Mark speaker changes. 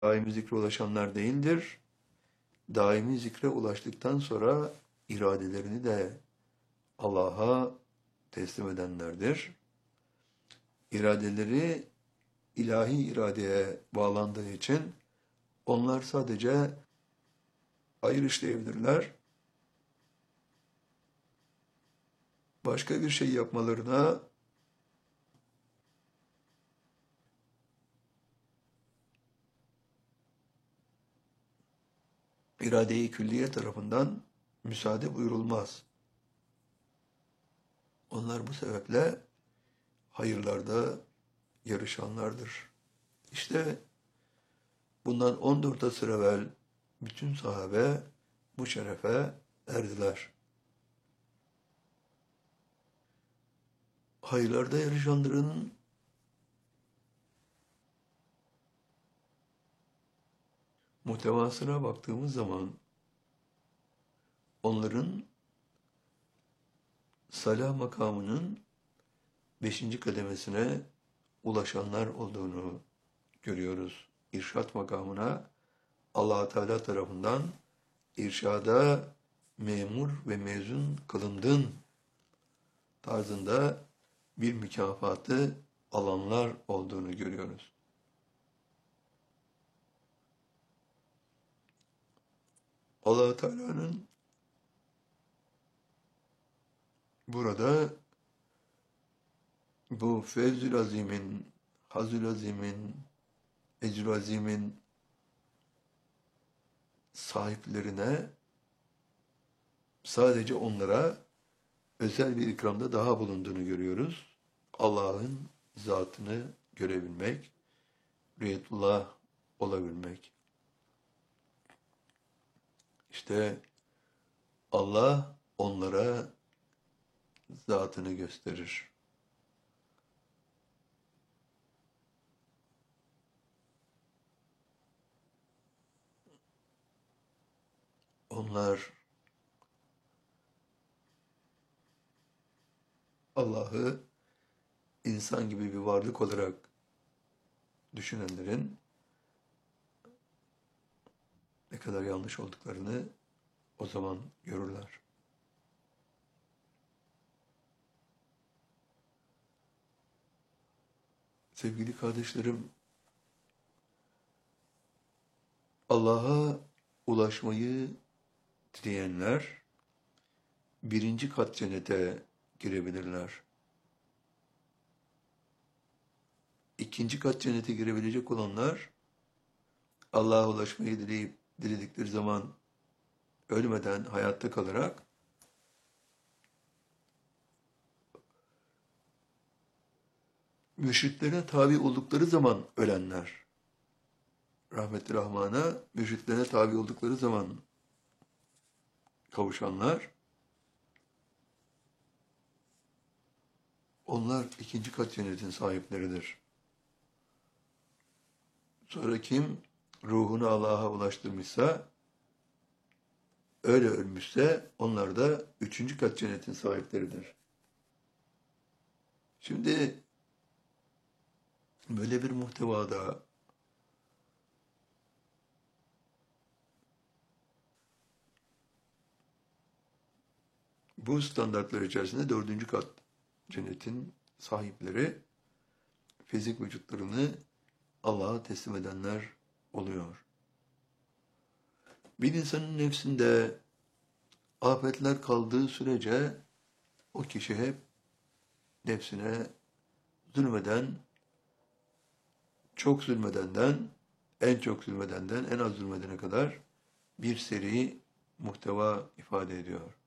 Speaker 1: daimi zikre ulaşanlar değildir. Daimi zikre ulaştıktan sonra iradelerini de Allah'a teslim edenlerdir. İradeleri ilahi iradeye bağlandığı için onlar sadece hayır işleyebilirler. Başka bir şey yapmalarına irade-i külliye tarafından müsaade buyurulmaz. Onlar bu sebeple hayırlarda yarışanlardır. İşte bundan 14 asır evvel bütün sahabe bu şerefe erdiler. Hayırlarda yarışanların muhtevasına baktığımız zaman onların salah makamının 5. kademesine ulaşanlar olduğunu görüyoruz. İrşad makamına Allah-u Teala tarafından irşada memur ve mezun kılındın tarzında bir mükafatı alanlar olduğunu görüyoruz. Allah-u Teala'nın burada bu fevzül azimin, hazül azimin, ecr azimin sahiplerine sadece onlara özel bir ikramda daha bulunduğunu görüyoruz. Allah'ın zatını görebilmek, rüyetullah olabilmek. İşte Allah onlara zatını gösterir. Onlar Allah'ı insan gibi bir varlık olarak düşünenlerin ne kadar yanlış olduklarını o zaman görürler. Sevgili kardeşlerim, Allah'a ulaşmayı dileyenler 1. kat cennete girebilirler. 2. kat cennete girebilecek olanlar Allah'a ulaşmayı diledikleri zaman ölmeden hayatta kalarak müşriklere tabi oldukları zaman ölenler, rahmetli Rahman'a müşriklere tabi oldukları zaman kavuşanlar, onlar 2. kat cennetin sahipleridir. Sonra kim ruhunu Allah'a ulaştırmışsa, öyle ölmüşse onlar da 3. kat cennetin sahipleridir. Şimdi böyle bir muhtevada bu standartlar içerisinde 4. kat cennetin sahipleri fizik vücutlarını Allah'a teslim edenler oluyor. Bir insanın nefsinde afetler kaldığı sürece o kişi hep nefsine zulmeden, çok zulmedenden, en çok zulmedenden en az zulmedene kadar bir seri muhteva ifade ediyor.